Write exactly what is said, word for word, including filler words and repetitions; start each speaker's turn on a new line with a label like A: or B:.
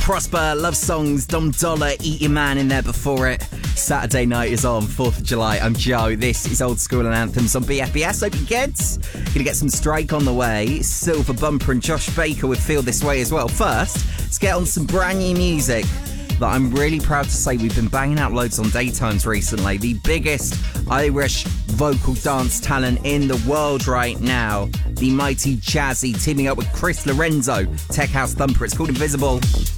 A: Prosper, Love Songs, Dom Dollar, Eat Your Man in there before it. Saturday night is on, fourth of July. I'm Joe. This is Old School and Anthems on B F B S. Hope you kids. Gonna get some Strike on the way. Silver Bumper and Josh Baker with Feel This Way as well. First, let's get on some brand new music that I'm really proud to say we've been banging out loads on daytimes recently. The biggest Irish vocal dance talent in the world right now. The mighty Jazzy teaming up with Chris Lorenzo. Tech House Thumper. It's called Invisible.